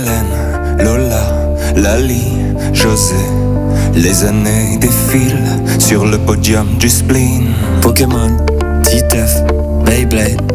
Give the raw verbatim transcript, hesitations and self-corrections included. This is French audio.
Hélène, Lola, Lali, José. Les années défilent sur le podium du spleen. Pokémon, Titeuf, Beyblade,